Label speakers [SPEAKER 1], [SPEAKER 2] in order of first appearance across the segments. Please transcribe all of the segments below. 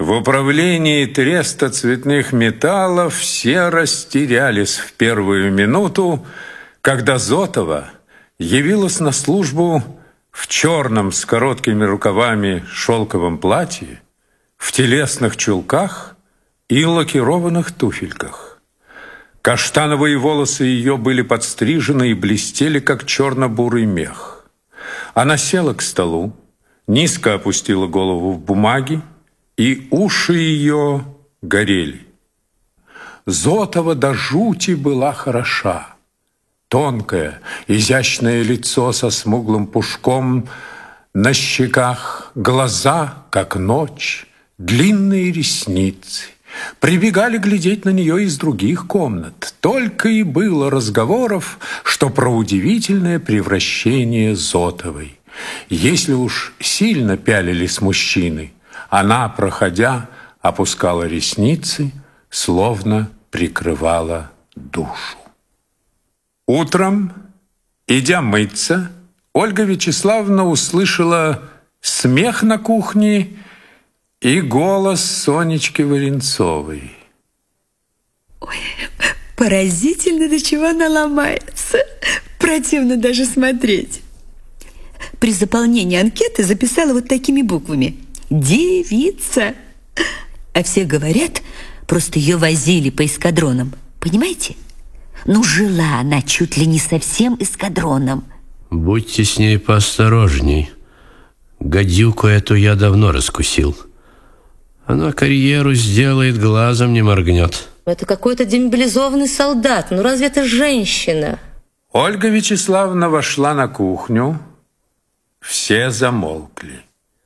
[SPEAKER 1] В управлении треста цветных металлов все растерялись в первую минуту, когда Зотова явилась на службу в черном с короткими рукавами шелковом платье, в телесных чулках и лакированных туфельках. Каштановые волосы ее были подстрижены и блестели, как черно-бурый мех. Она села к столу, низко опустила голову в бумаги, и уши ее горели. Зотова до жути была хороша. Тонкое, изящное лицо со смуглым пушком на щеках, глаза, как ночь, длинные ресницы. Прибегали глядеть на нее из других комнат. Только и было разговоров, что про удивительное превращение Зотовой. Если уж сильно пялились мужчины, она, проходя, опускала ресницы, словно прикрывала душу. Утром, идя мыться, Ольга Вячеславовна услышала смех на кухне и голос Сонечки Варенцовой.
[SPEAKER 2] Ой, поразительно, до чего она ломается. Противно даже смотреть. При заполнении анкеты записала вот такими буквами: девица. А все говорят, просто ее возили по эскадронам. Понимаете? Ну, жила она чуть ли не со всем эскадроном.
[SPEAKER 3] Будьте с ней поосторожней. Гадюку эту я давно раскусил. Она карьеру сделает, глазом не моргнет.
[SPEAKER 4] Это какой-то демобилизованный солдат. Ну разве это женщина?
[SPEAKER 1] Ольга Вячеславовна вошла на кухню. Все замолкли.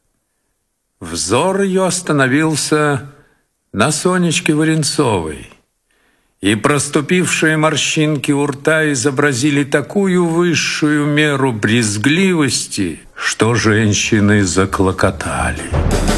[SPEAKER 1] Взор ее остановился на Сонечке Варенцовой, и проступившие морщинки у рта изобразили такую высшую меру брезгливости, что женщины заклокотали.